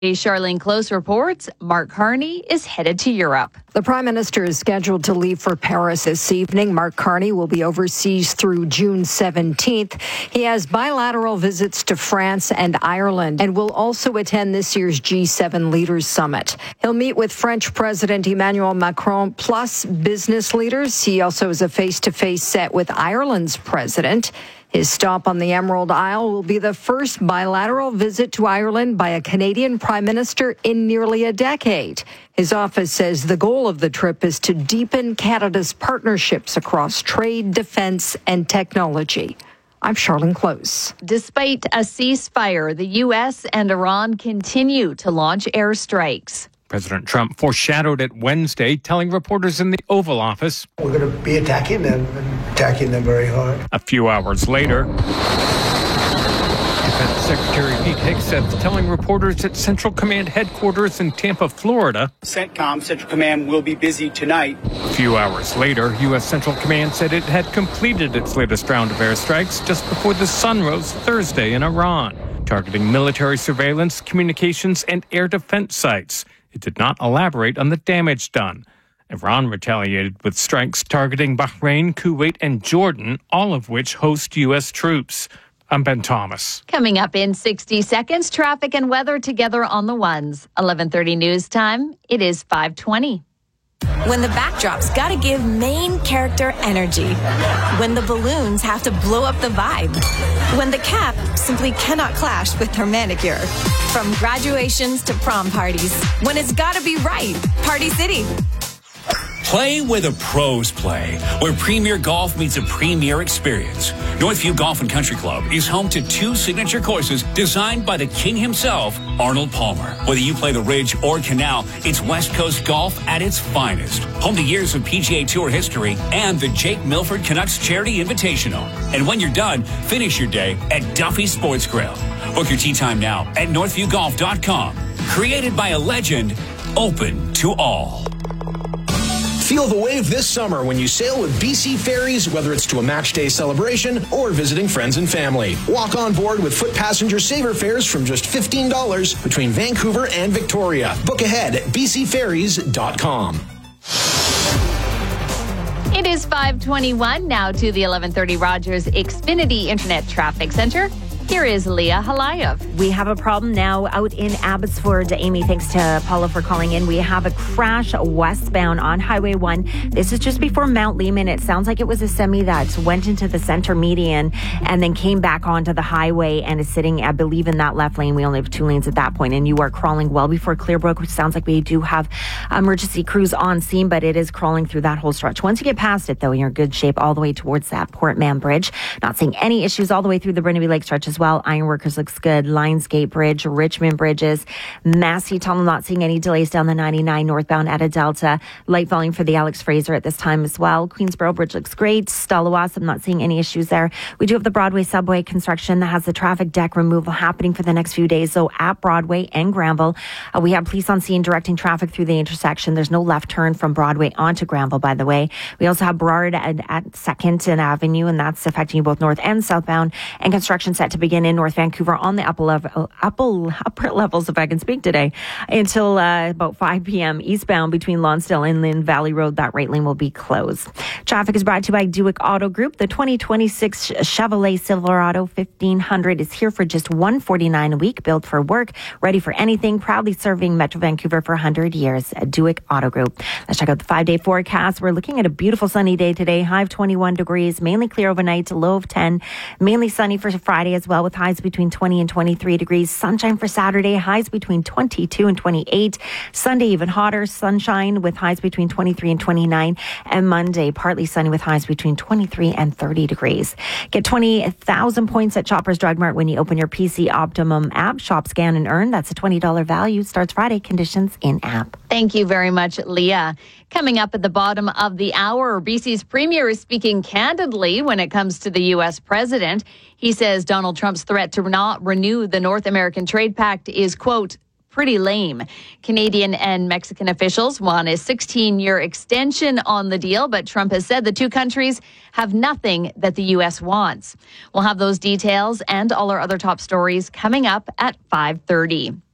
Charlene Close reports Mark Carney is headed to Europe. The Prime Minister is scheduled to leave for Paris this evening. Mark Carney will be overseas through June 17th. He has bilateral visits to France and Ireland and will also attend this year's G7 Leaders Summit. He'll meet with French President Emmanuel Macron plus business leaders. He also has a face-to-face set with Ireland's president. His stop on the Emerald Isle will be the first bilateral visit to Ireland by a Canadian Prime Minister in nearly a decade. His office says the goal of the trip is to deepen Canada's partnerships across trade, defense, and technology. I'm Charlene Close. Despite a ceasefire, the U.S. and Iran continue to launch airstrikes. President Trump foreshadowed it Wednesday, telling reporters in the Oval Office, "We're going to be attacking them and attacking them very hard." A few hours later, Defense Secretary Pete Hegseth telling reporters at Central Command headquarters in Tampa, Florida, CENTCOM, Central Command, will be busy tonight. A few hours later, U.S. Central Command said it had completed its latest round of airstrikes just before the sun rose Thursday in Iran, targeting military surveillance, communications, and air defense sites. It did not elaborate on the damage done. Iran retaliated with strikes targeting Bahrain, Kuwait, and Jordan, all of which host U.S. troops. I'm Ben Thomas. Coming up in 60 seconds, traffic and weather together on the ones. 11:30 news time. It is 5:20. When the backdrop's gotta give main character energy. When the balloons have to blow up the vibe. When the cap simply cannot clash with her manicure. From graduations to prom parties. When it's gotta be right. Party City. Play where the pros play, where Premier Golf meets a premier experience. Northview Golf and Country Club is home to 2 signature courses designed by the king himself, Arnold Palmer. Whether you play the Ridge or Canal, it's West Coast golf at its finest. Home to years of PGA Tour history and the Jake Milford Canucks Charity Invitational. And when you're done, finish your day at Duffy's Sports Grill. Book your tee time now at northviewgolf.com. Created by a legend, open to all. Feel the wave this summer when you sail with BC Ferries, whether it's to a match day celebration or visiting friends and family. Walk on board with foot passenger saver fares from just $15 between Vancouver and Victoria. Book ahead at bcferries.com. It is 5:21 now to the 11:30 Rogers Xfinity Internet Traffic Center. Here is Leah Halayev. We have a problem now out in Abbotsford. Amy, thanks to Paula for calling in. We have a crash westbound on Highway 1. This is just before Mount Lehman. It sounds like it was a semi that went into the center median and then came back onto the highway and is sitting, I believe, in that left lane. We only have 2 lanes at that point, and you are crawling well before Clearbrook, which sounds like we do have emergency crews on scene, but it is crawling through that whole stretch. Once you get past it, though, you're in good shape all the way towards that Port Mann Bridge. Not seeing any issues all the way through the Burnaby Lake stretch as well. Ironworkers looks good. Lionsgate Bridge, Richmond Bridges, Massey Tunnel, not seeing any delays down the 99 northbound at a Delta. Light volume for the Alex Fraser at this time as well. Queensboro Bridge looks great. Stalawas, I'm not seeing any issues there. We do have the Broadway subway construction that has the traffic deck removal happening for the next few days. So at Broadway and Granville, we have police on scene directing traffic through the intersection. There's no left turn from Broadway onto Granville, by the way. We also have Burrard at 2nd and Avenue, and that's affecting you both north and southbound. And construction set to begin in North Vancouver on the upper levels, if I can speak today, until about 5 p.m. eastbound between Lonsdale and Lynn Valley Road. That right lane will be closed. Traffic is brought to you by Duick Auto Group. The 2026 Chevrolet Silverado 1500 is here for just $149 a week, built for work, ready for anything, proudly serving Metro Vancouver for 100 years. Duick Auto Group. Let's check out the 5-day forecast. We're looking at a beautiful sunny day today. High of 21 degrees, mainly clear overnight, low of 10. Mainly sunny for Friday as well, with highs between 20 and 23 degrees. Sunshine for Saturday, highs between 22 and 28. Sunday, even hotter, sunshine with highs between 23 and 29. And Monday, partly sunny with highs between 23 and 30 degrees. Get 20,000 points at Shoppers Drug Mart when you open your PC Optimum app. Shop, scan, and earn. That's a $20 value. Starts Friday. Conditions in app. Thank you very much, Leah. Coming up at the bottom of the hour, BC's premier is speaking candidly when it comes to the U.S. president. He says Donald Trump's threat to not renew the North American Trade Pact is, quote, pretty lame. Canadian and Mexican officials want a 16-year extension on the deal, but Trump has said the two countries have nothing that the U.S. wants. We'll have those details and all our other top stories coming up at 5:30.